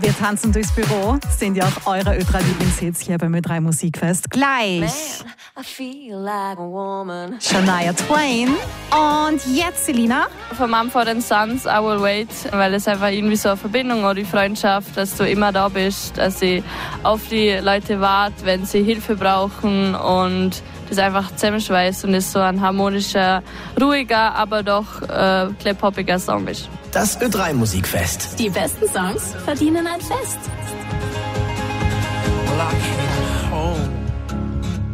Wir tanzen durchs Büro sind ja auch eure Ö3-Lieblingshits hier beim Ö3 Musikfest. Gleich I feel like a woman. Shania Twain und jetzt Selina. Von Mumford & Sons, I Will Wait, weil es einfach irgendwie so eine Verbindung oder die Freundschaft, dass du immer da bist, dass sie auf die Leute wartet, wenn sie Hilfe brauchen und das einfach zusammenschweißt und ist so ein harmonischer, ruhiger, aber doch poppiger Song ist. Das Ö3 Musikfest. Die besten Songs verdienen ein Fest. Well, I came home.